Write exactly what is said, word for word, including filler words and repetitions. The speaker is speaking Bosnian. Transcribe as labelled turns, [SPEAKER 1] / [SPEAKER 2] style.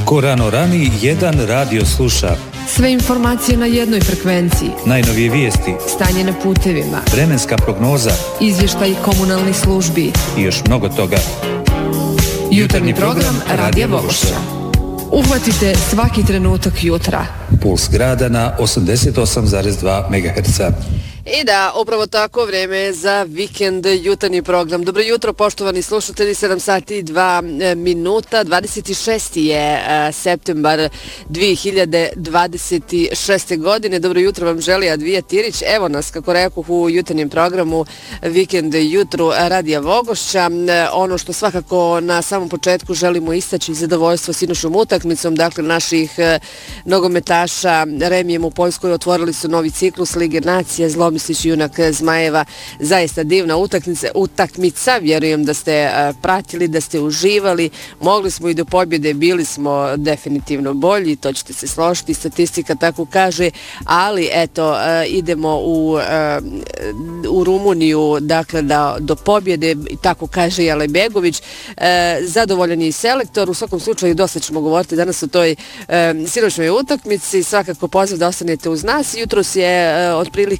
[SPEAKER 1] Ko rano rani, jedan radio sluša.
[SPEAKER 2] Sve informacije na jednoj frekvenciji.
[SPEAKER 1] Najnovije vijesti.
[SPEAKER 2] Stanje na putevima.
[SPEAKER 1] Vremenska prognoza.
[SPEAKER 2] Izvještaj komunalnih službi.
[SPEAKER 1] I još mnogo toga.
[SPEAKER 2] Jutarnji program Radija Vogošća. Uhvatite svaki trenutak jutra.
[SPEAKER 1] Puls grada na osamdeset osam zarez dva megaherca.
[SPEAKER 3] I da, upravo tako vreme za vikend jutarnji program. Dobro jutro, poštovani slušatelji, sedam sati i dva minuta, dvadeset šesti je septembar dvije hiljade dvadeset šeste. godine. Dobro jutro vam želi Advija Tirić. Evo nas, kako rekoh, u jutarnjem programu vikend jutru Radija Vogošća. Ono što svakako na samom početku želimo istaći zadovoljstvo sinošnom utakmicom, dakle naših nogometaša Remijem u Poljskoj otvorili su novi ciklus Lige nacija, Zlobni junak Zmajeva, zaista divna utakmica, utakmica, vjerujem da ste uh, pratili, da ste uživali, mogli smo i do pobjede, bili smo definitivno bolji, to ćete se složiti, statistika tako kaže, ali eto, uh, idemo u, uh, u Rumuniju, dakle da, do pobjede, tako kaže Jale Begović, uh, zadovoljan je i selektor, u svakom slučaju dosta ćemo govoriti danas o toj uh, sinoćnoj utakmici, svakako poziv da ostanete uz nas, jutros je uh, otprilike